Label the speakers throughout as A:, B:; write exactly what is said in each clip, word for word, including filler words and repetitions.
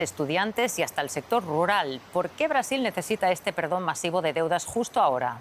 A: estudiantes y hasta el sector rural. ¿Por qué Brasil necesita este perdón masivo de deudas justo ahora?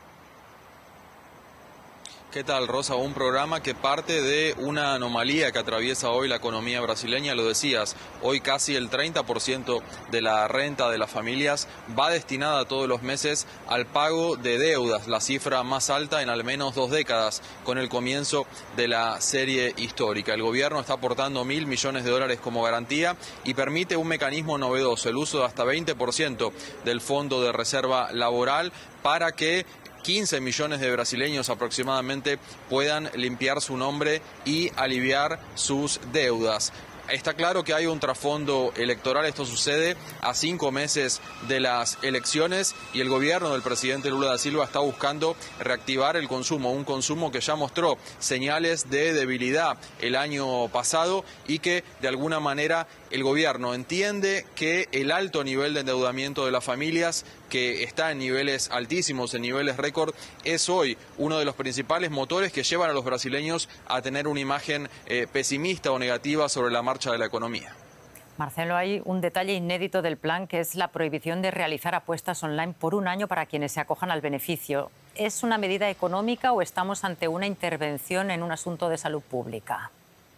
B: ¿Qué tal, Rosa? Un programa que parte de una anomalía que atraviesa hoy la economía brasileña, lo decías. Hoy casi el treinta por ciento de la renta de las familias va destinada todos los meses al pago de deudas, la cifra más alta en al menos dos décadas, con el comienzo de la serie histórica. El gobierno está aportando mil millones de dólares como garantía y permite un mecanismo novedoso, el uso de hasta veinte por ciento del Fondo de Reserva Laboral para que quince millones de brasileños aproximadamente puedan limpiar su nombre y aliviar sus deudas. Está claro que hay un trasfondo electoral, esto sucede a cinco meses de las elecciones y el gobierno del presidente Lula da Silva está buscando reactivar el consumo, un consumo que ya mostró señales de debilidad el año pasado y que de alguna manera el gobierno entiende que el alto nivel de endeudamiento de las familias, que está en niveles altísimos, en niveles récord, es hoy uno de los principales motores que llevan a los brasileños a tener una imagen eh, pesimista o negativa sobre la marcha de la economía.
A: Marcelo, hay un detalle inédito del plan que es la prohibición de realizar apuestas online por un año para quienes se acojan al beneficio. ¿Es una medida económica o estamos ante una intervención en un asunto de salud pública?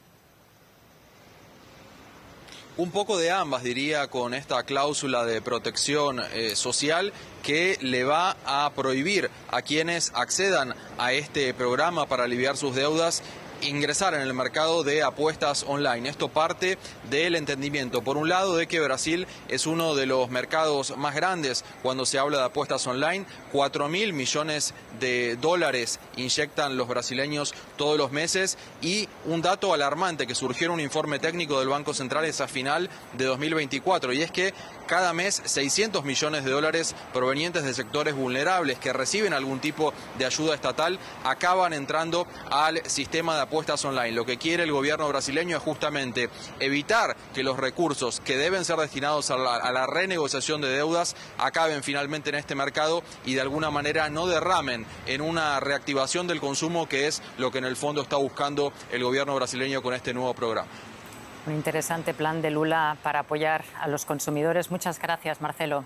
B: Un poco de ambas, diría, con esta cláusula de protección eh, social que le va a prohibir a quienes accedan a este programa para aliviar sus deudas ingresar en el mercado de apuestas online. Esto parte del entendimiento, por un lado, de que Brasil es uno de los mercados más grandes cuando se habla de apuestas online. Cuatro mil millones de dólares inyectan los brasileños todos los meses y un dato alarmante que surgió en un informe técnico del Banco Central es a final de dos mil veinticuatro y es que cada mes seiscientos millones de dólares provenientes de sectores vulnerables que reciben algún tipo de ayuda estatal acaban entrando al sistema de apuestas online. Lo que quiere el gobierno brasileño es justamente evitar que los recursos que deben ser destinados a la, a la renegociación de deudas acaben finalmente en este mercado y de alguna manera no derramen en una reactivación del consumo, que es lo que en el fondo está buscando el gobierno brasileño con este nuevo programa.
A: Un interesante plan de Lula para apoyar a los consumidores. Muchas gracias, Marcelo.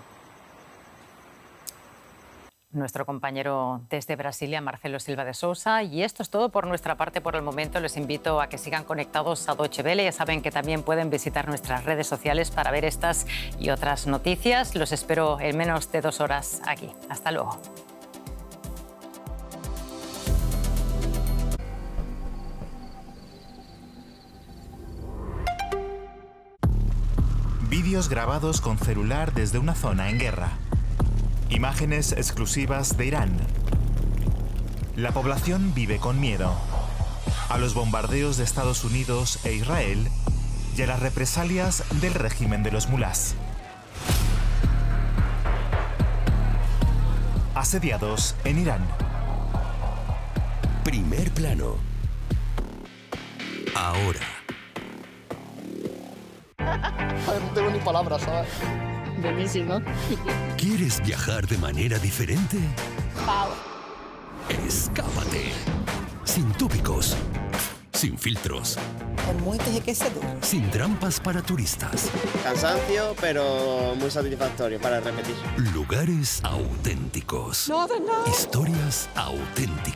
A: Nuestro compañero desde Brasilia, Marcelo Silva de Sousa. Y esto es todo por nuestra parte por el momento. Les invito a que sigan conectados a Deutsche Welle. Ya saben que también pueden visitar nuestras redes sociales para ver estas y otras noticias. Los espero en menos de dos horas aquí. Hasta luego.
C: Vídeos grabados con celular desde una zona en guerra. Imágenes exclusivas de Irán. La población vive con miedo a los bombardeos de Estados Unidos e Israel y a las represalias del régimen de los mulás. Asediados en Irán.
D: Primer plano. Ahora.
E: No tengo ni palabras, ¿sabes?
F: Buenísimo.
D: ¿Quieres viajar de manera diferente?
F: Wow.
D: Escápate. Sin tópicos. Sin filtros.
G: Con muy enriquecedor.
D: Sin trampas para turistas.
H: Cansancio, pero muy satisfactorio para repetir.
D: Lugares auténticos.
G: No, de nada.
D: Historias auténticas.